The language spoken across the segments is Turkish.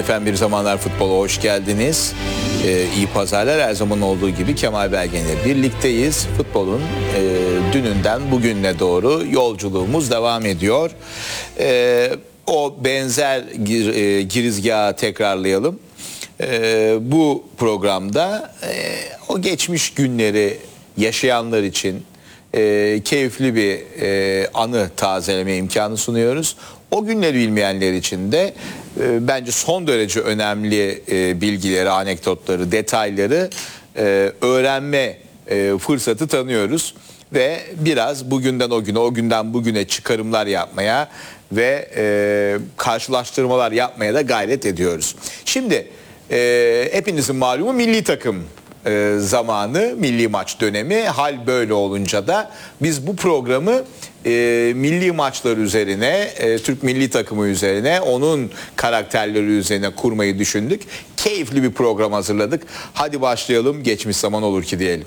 Efendim Bir Zamanlar Futbola hoş geldiniz. İyi pazarlar, her zaman olduğu gibi Kemal Belgen'le birlikteyiz. Futbolun dününden bugüne doğru yolculuğumuz devam ediyor. O benzer girizgahı tekrarlayalım. Bu programda o geçmiş günleri yaşayanlar için keyifli bir anı tazeleme imkanı sunuyoruz. O günleri bilmeyenler için de bence son derece önemli bilgileri, anekdotları, detayları öğrenme fırsatı tanıyoruz. Ve biraz bugünden o güne, o günden bugüne çıkarımlar yapmaya ve karşılaştırmalar yapmaya da gayret ediyoruz. Şimdi hepinizin malumu milli takım zamanı, milli maç dönemi. Hal böyle olunca da biz bu programı milli maçlar üzerine, Türk milli takımı üzerine, onun karakterleri üzerine kurmayı düşündük. Keyifli bir program hazırladık. Hadi başlayalım, geçmiş zaman olur ki diyelim.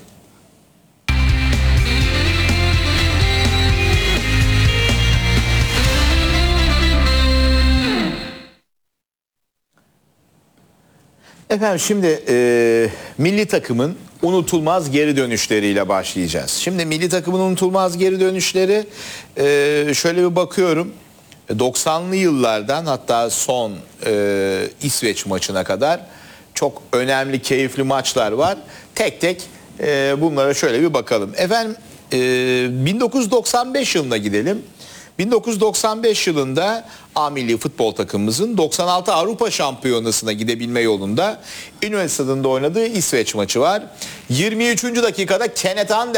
Efendim şimdi milli takımın unutulmaz geri dönüşleriyle başlayacağız. Şimdi milli takımın unutulmaz geri dönüşleri, şöyle bir bakıyorum. 90'lı yıllardan hatta son İsveç maçına kadar çok önemli, keyifli maçlar var. Tek tek bunlara şöyle bir bakalım. Efendim 1995 yılına gidelim. 1995 yılında A milli futbol takımımızın 96 Avrupa Şampiyonası'na gidebilme yolunda İnönü Stadı'nda oynadığı İsveç maçı var. 23. dakikada Kenneth Anderson